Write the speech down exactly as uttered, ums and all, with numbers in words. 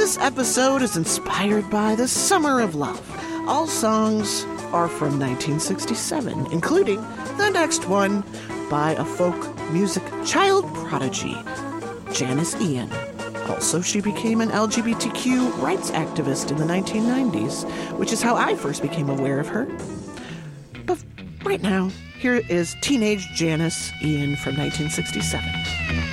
This episode is inspired by the Summer of Love. All songs are from nineteen sixty-seven, including the next one by a folk music child prodigy, Janis Ian. Also, she became an L G B T Q rights activist in the nineteen nineties, which is how I first became aware of her. But right now, here is teenage Janis Ian from nineteen sixty-seven.